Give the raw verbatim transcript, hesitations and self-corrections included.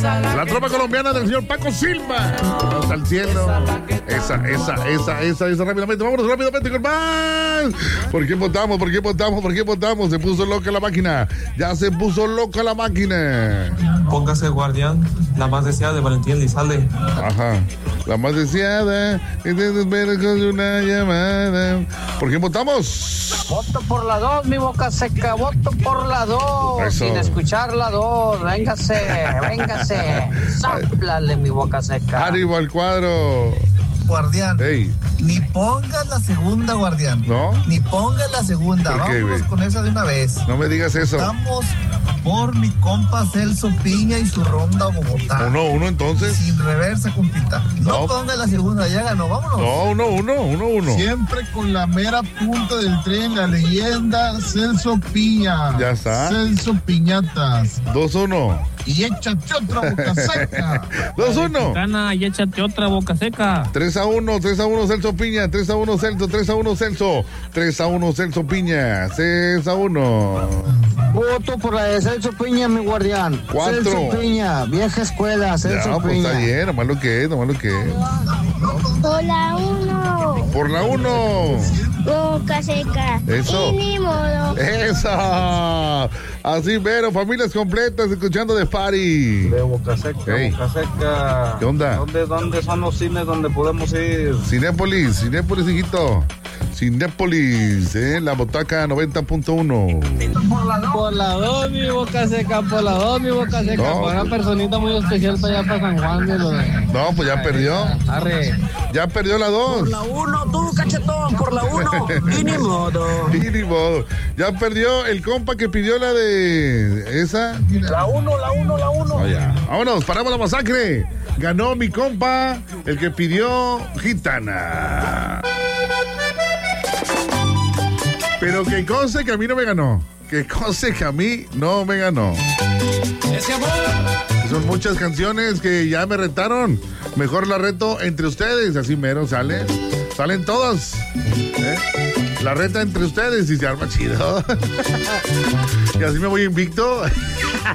La tropa colombiana del señor Paco Silva. Hasta el cielo. Esa, esa, esa, esa, esa, rápidamente. Vámonos rápidamente con más. ¿Por qué votamos? ¿Por qué votamos? ¿Por qué votamos? Se puso loca la máquina. Ya se puso loca la máquina. Póngase guardián, la más deseada de Valentín Elizalde. Ajá. La más deseada. Y te espero con una llamada. ¿Por qué votamos? Voto por la dos, mi boca seca. Voto por la dos. Eso. Sin escuchar la dos. Véngase, véngase. Sáplale, mi boca seca. Arriba al cuadro. Guardián. Ey. Ni pongas la segunda, guardián. ¿No? Ni pongas la segunda. ¿Por qué, Vámonos güey? con esa de una vez. No me digas eso. Vamos por mi compa Celso Piña y su ronda Bogotá. Uno, uno entonces. Sin reversa, compita. No, No. pongas la segunda, ya ganó. Vámonos. No, uno, uno, uno, uno. Siempre con la mera punta del tren, la leyenda Celso Piña. Ya está. Celso Piñatas. Dos, uno. Y échate otra boca seca. Dos, uno. Gana y échate otra boca seca. Tres a uno, tres a uno Celso Piña, tres a uno Celso, tres a uno Celso, tres a uno Celso Piña, seis a uno. Voto por la de Celso Piña, mi guardián. Cuatro. Celso Piña, vieja escuela, Celso Ya, pues Piña. está bien, nomás lo que es, nomás lo que es. Por la uno, Por la uno. boca seca. Eso. Y ni modo. Esa. Así, pero familias completas escuchando de Party. De Boca Seca, Ey. Boca Seca. ¿Qué onda? ¿Dónde, ¿Dónde son los cines donde podemos ir? Cinépolis, Cinépolis, hijito. Cinépolis, eh, la botaca noventa punto uno. Por la dos, mi boca seca. Por la dos, mi boca seca. No. Por una personita muy especial para allá, para San Juan de los. No, pues ya perdió. Arre. Ya perdió la dos. uno, tú, cachetón, por la uno. Y ni modo. Y ni modo. Ya perdió el compa que pidió la de esa. La uno, la uno, la uno. Oh, ya. Vámonos, paramos la masacre. Ganó mi compa, el que pidió Gitana. Pero que conste que a mí no me ganó. Que conste que a mí no me ganó. Ese amor. Son muchas canciones que ya me retaron. Mejor la reto entre ustedes. Así mero sale. Salen todas. ¿Eh? La reta entre ustedes y se arma chido. Y así me voy invicto.